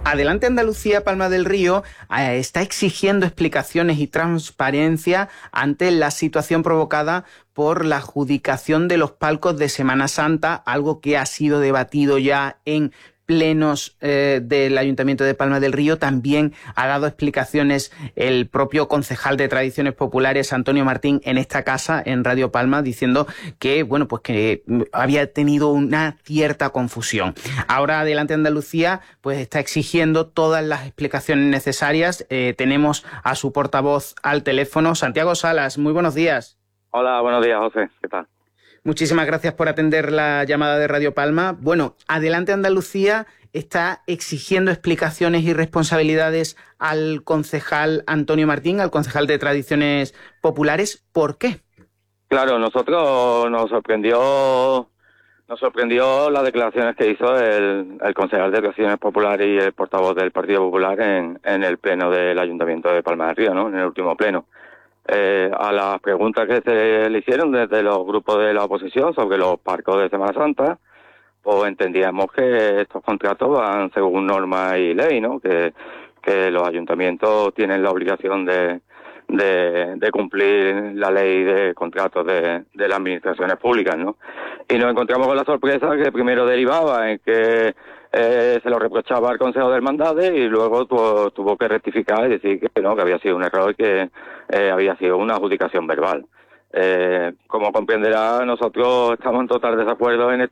Adelante Andalucía, Palma del Río, está exigiendo explicaciones y transparencia ante la situación provocada por la adjudicación de los palcos de Semana Santa, algo que ha sido debatido ya en plenos del Ayuntamiento de Palma del Río. También ha dado explicaciones el propio concejal de Tradiciones Populares, Antonio Martín, en esta casa, en Radio Palma, diciendo que, bueno, pues que había tenido una cierta confusión. Ahora Adelante Andalucía pues está exigiendo todas las explicaciones necesarias. Tenemos a su portavoz al teléfono, Santiago Salas. Muy buenos días. Hola, buenos días, José. ¿Qué tal? Muchísimas gracias por atender la llamada de Radio Palma. Bueno, Adelante Andalucía está exigiendo explicaciones y responsabilidades al concejal Antonio Martín, al concejal de Tradiciones Populares. ¿Por qué? Claro, nosotros nos sorprendió las declaraciones que hizo el concejal de Tradiciones Populares y el portavoz del Partido Popular en el pleno del Ayuntamiento de Palma del Río, ¿no? En el último pleno. A las preguntas que se le hicieron desde los grupos de la oposición sobre los palcos de Semana Santa, pues entendíamos que estos contratos van según norma y ley, ¿no? Que los ayuntamientos tienen la obligación de cumplir la ley de contratos de las administraciones públicas, ¿no? Y nos encontramos con la sorpresa que primero derivaba en que se lo reprochaba al Consejo de Hermandades y luego tuvo que rectificar y decir que no, que había sido un error y que había sido una adjudicación verbal. Como comprenderá, nosotros estamos en total desacuerdo en